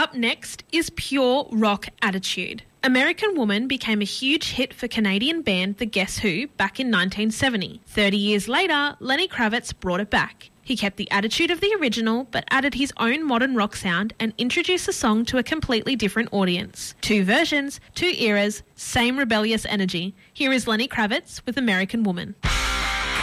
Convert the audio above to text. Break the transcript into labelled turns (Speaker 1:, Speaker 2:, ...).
Speaker 1: Up next is Pure Rock Attitude. American Woman became a huge hit for Canadian band The Guess Who back in 1970. 30 years later, Lenny Kravitz brought it back. He kept the attitude of the original but added his own modern rock sound and introduced the song to a completely different audience. 2 versions, 2 eras, same rebellious energy. Here is Lenny Kravitz with American Woman.